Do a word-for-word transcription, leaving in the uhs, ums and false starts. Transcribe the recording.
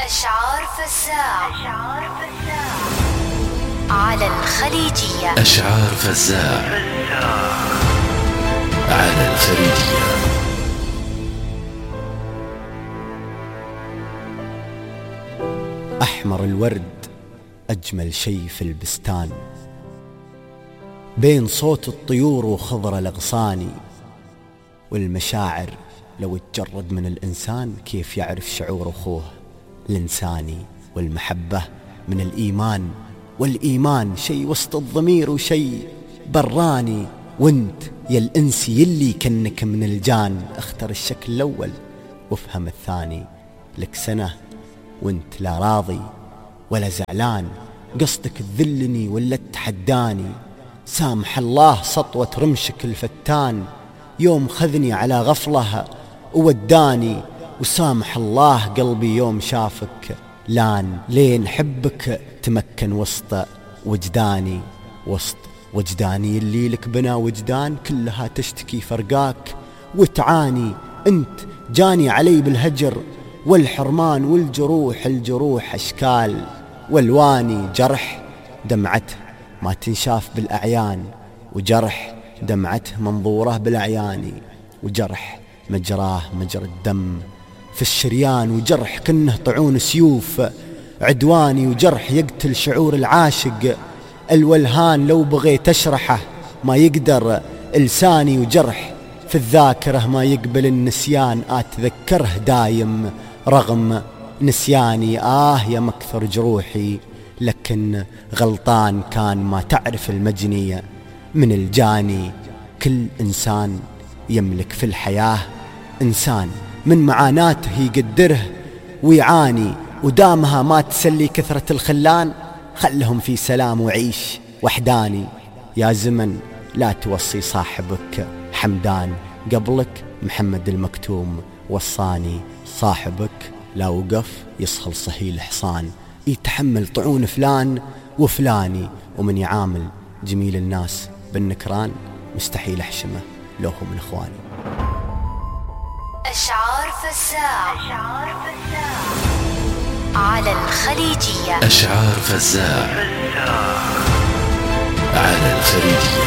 أشعار فزاع على الخليجية. أشعار فزاع على الخليجية. أحمر الورد أجمل شي في البستان، بين صوت الطيور وخضر الأغصان، والمشاعر لو تجرد من الإنسان كيف يعرف شعور أخوه الإنساني، والمحبة من الإيمان، والإيمان شي وسط الضمير وشي براني، وانت يا الإنسي يلي كنك من الجان، اختر الشكل الأول وافهم الثاني، لك سنة وانت لا راضي ولا زعلان، قصدك تذلني ولا تحداني، سامح الله سطوة رمشك الفتان، يوم خذني على غفلة ووداني، وسامح الله قلبي يوم شافك لان، لين حبك تمكن وسط وجداني، وسط وجداني اللي لك بنا وجدان كلها تشتكي فرقاك وتعاني، انت جاني علي بالهجر والحرمان، والجروح الجروح أشكال والواني، جرح دمعته ما تنشاف بالأعيان، وجرح دمعته منظوره بالأعيان، وجرح مجراه مجرى الدم في الشريان، وجرح كنه طعون سيوف عدواني، وجرح يقتل شعور العاشق الولهان، لو بغيت أشرحه ما يقدر لساني، وجرح في الذاكرة ما يقبل النسيان، أتذكره دايم رغم نسياني، آه يا مكثر جروحي لكن غلطان كان، ما تعرف المجني من الجاني، كل إنسان يملك في الحياة إنسان من معاناته يقدره ويعاني، ودامها ما تسلي كثرة الخلان، خلهم في سلام وعيش وحداني، يا زمن لا توصي صاحبك حمدان، قبلك محمد المكتوم وصاني، صاحبك لا وقف يصخل صهيل حصان، يتحمل طعون فلان وفلاني، ومن يعامل جميل الناس بالنكران مستحيل أحشمه لو هو من إخواني. أشعار فزاع على الخليجية. أشعار فزاع على الخليجية.